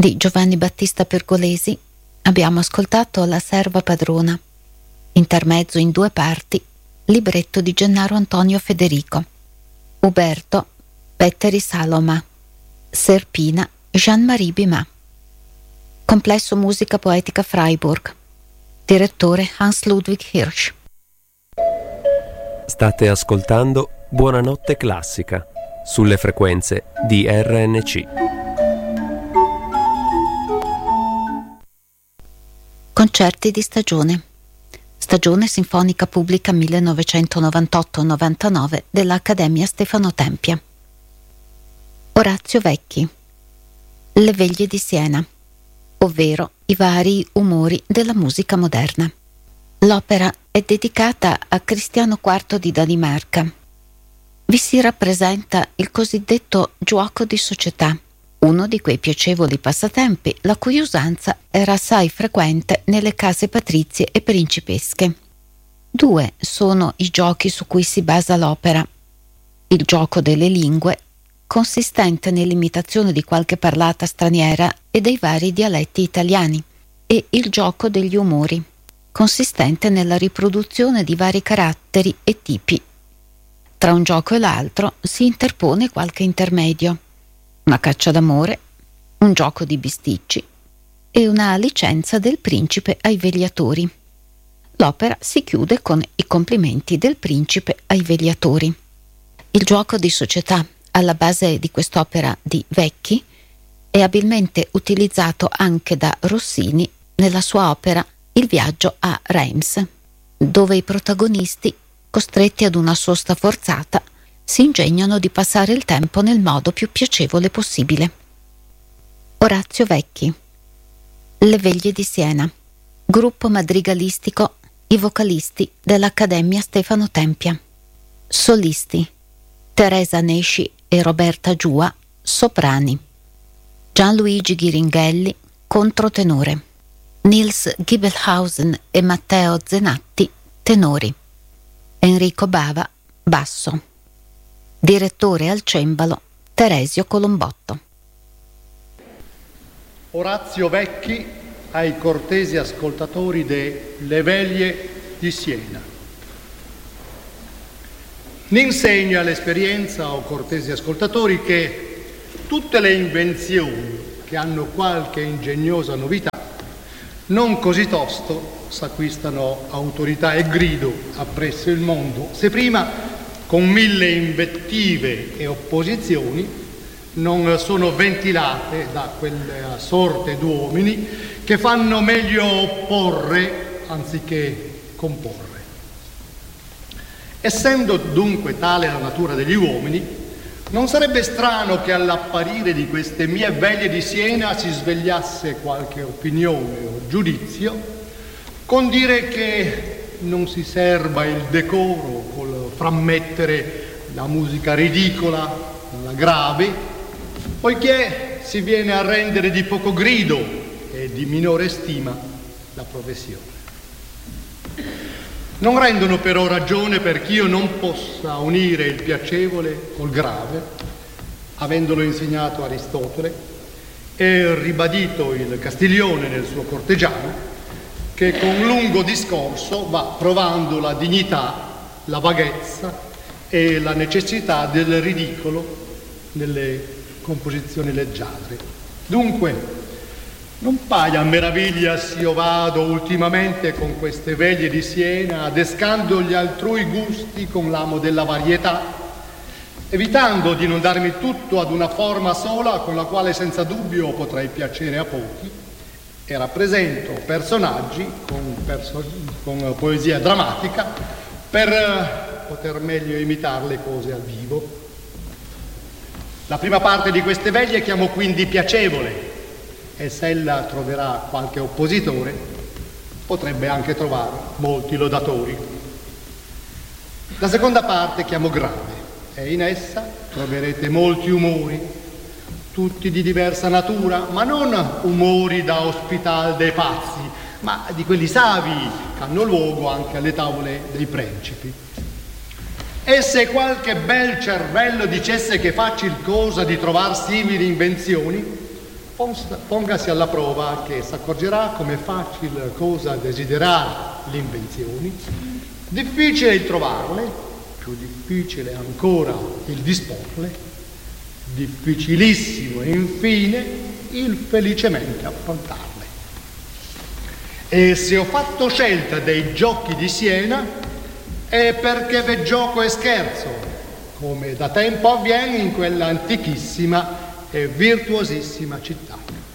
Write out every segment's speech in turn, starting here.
di Giovanni Battista Pergolesi abbiamo ascoltato La serva padrona, intermezzo in 2 parti, libretto di Gennaro Antonio Federico, Uberto Petteri Saloma, Serpina Jean-Marie Bima, complesso musica poetica Freiburg, direttore Hans Ludwig Hirsch. State ascoltando Buonanotte Classica sulle frequenze di RNC. Concerti di stagione sinfonica pubblica 1998-99 dell'Accademia Stefano Tempia. Orazio Vecchi, Le veglie di Siena, ovvero i vari umori della musica moderna. L'opera è dedicata a Cristiano IV di Danimarca. Vi si rappresenta il cosiddetto gioco di società, uno di quei piacevoli passatempi la cui usanza era assai frequente nelle case patrizie e principesche. 2 sono i giochi su cui si basa l'opera: il gioco delle lingue, consistente nell'imitazione di qualche parlata straniera e dei vari dialetti italiani, e il gioco degli umori, consistente nella riproduzione di vari caratteri e tipi. Tra un gioco e l'altro si interpone qualche intermedio, una caccia d'amore, un gioco di bisticci e una licenza del principe ai vegliatori. L'opera si chiude con i complimenti del principe ai vegliatori. Il gioco di società alla base di quest'opera di Vecchi è abilmente utilizzato anche da Rossini nella sua opera Il viaggio a Reims, dove i protagonisti, costretti ad una sosta forzata, si ingegnano di passare il tempo nel modo più piacevole possibile. Orazio Vecchi, Le veglie di Siena, gruppo madrigalistico, i vocalisti dell'Accademia Stefano Tempia. Solisti: Teresa Nesci e Roberta Giua, soprani. Gianluigi Ghiringhelli, controtenore. Nils Gibelhausen e Matteo Zenatti, tenori. Enrico Bava, basso. Direttore al cembalo Teresio Colombotto. Orazio Vecchi ai cortesi ascoltatori de Le veglie di Siena. Ne insegna l'esperienza, o cortesi ascoltatori, che tutte le invenzioni che hanno qualche ingegnosa novità non così tosto s'acquistano autorità e grido appresso il mondo, se prima con 1000 invettive e opposizioni non sono ventilate da quella sorte d'uomini che fanno meglio opporre anziché comporre. Essendo dunque tale la natura degli uomini, non sarebbe strano che all'apparire di queste mie veglie di Siena si svegliasse qualche opinione o giudizio, con dire che non si serba il decoro col frammettere la musica ridicola, la grave, poiché si viene a rendere di poco grido e di minore stima la professione. Non rendono però ragione perché io non possa unire il piacevole col grave, avendolo insegnato Aristotele e ribadito il Castiglione nel suo Cortegiano, che con lungo discorso va provando la dignità, la vaghezza e la necessità del ridicolo nelle composizioni leggiadre. Dunque, non paia meraviglia s'io vado ultimamente con queste veglie di Siena adescando gli altrui gusti con l'amo della varietà, evitando di non darmi tutto ad una forma sola con la quale senza dubbio potrei piacere a pochi, e rappresento personaggi con poesia drammatica per poter meglio imitare le cose al vivo. La prima parte di queste veglie chiamo quindi piacevole, e se ella troverà qualche oppositore, potrebbe anche trovare molti lodatori. La seconda parte chiamo grave, e in essa troverete molti umori, tutti di diversa natura, ma non umori da ospital dei pazzi, ma di quelli savi che hanno luogo anche alle tavole dei principi. E se qualche bel cervello dicesse che facil cosa di trovar simili invenzioni, Pongasi alla prova che s'accorgerà come facile cosa desiderare le invenzioni, difficile il trovarle, più difficile ancora il disporle, difficilissimo infine il felicemente affrontarle. E se ho fatto scelta dei giochi di Siena è perché ve gioco e scherzo, come da tempo avviene in quella antichissima e virtuosissima città.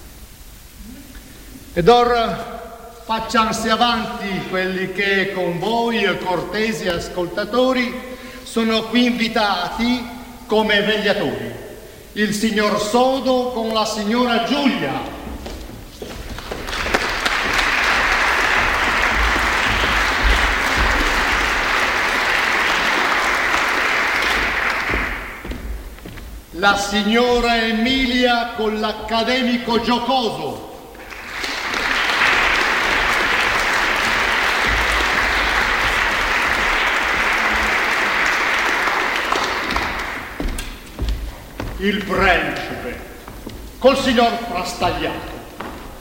Ed ora facciansi avanti quelli che con voi, cortesi ascoltatori, sono qui invitati come vegliatori. Il signor Sodo con la signora Giulia. La signora Emilia con l'accademico Giocoso. Il principe col signor Frastagliato.